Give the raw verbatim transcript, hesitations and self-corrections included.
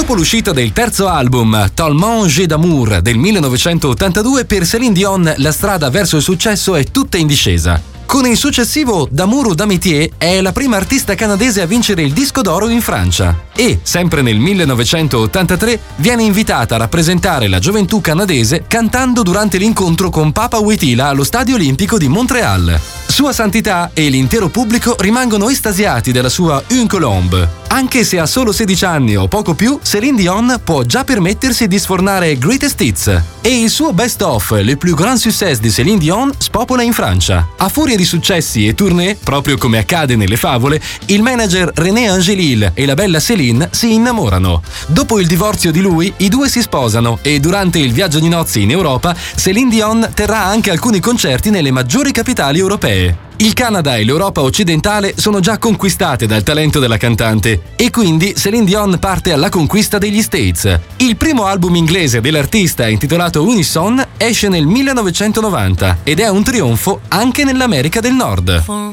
Dopo l'uscita del terzo album, Tellement J'ai d'amour del millenovecentottantadue, per Céline Dion la strada verso il successo è tutta in discesa. Con il successivo D'amour ou d'amitié è la prima artista canadese a vincere il disco d'oro in Francia e, sempre nel millenovecentottantatré, viene invitata a rappresentare la gioventù canadese cantando durante l'incontro con Papa Wojtyla allo Stadio Olimpico di Montréal. Sua Santità e l'intero pubblico rimangono estasiati dalla sua Une Colombe. Anche se ha solo sedici anni o poco più, Céline Dion può già permettersi di sfornare greatest hits e il suo best of, le plus grands succès di Céline Dion, spopola in Francia. A furia di successi e tournée, proprio come accade nelle favole, il manager René Angélil e la bella Céline si innamorano. Dopo il divorzio di lui, i due si sposano e durante il viaggio di nozze in Europa, Céline Dion terrà anche alcuni concerti nelle maggiori capitali europee. Il Canada e l'Europa occidentale sono già conquistate dal talento della cantante e quindi Céline Dion parte alla conquista degli States. Il primo album inglese dell'artista, intitolato Unison, esce nel millenovecentonovanta ed è un trionfo anche nell'America del Nord.